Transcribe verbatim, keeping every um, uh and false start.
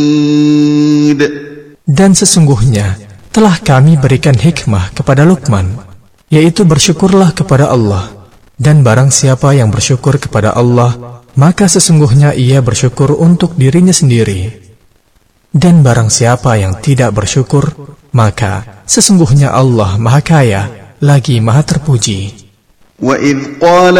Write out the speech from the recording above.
Dan sesungguhnya telah kami berikan hikmah kepada Luqman, yaitu bersyukurlah kepada Allah. Dan barang siapa yang bersyukur kepada Allah, maka sesungguhnya ia bersyukur untuk dirinya sendiri. Dan barang siapa yang tidak bersyukur, maka sesungguhnya Allah Maha Kaya lagi Maha Terpuji. وَإِذْ قَالَ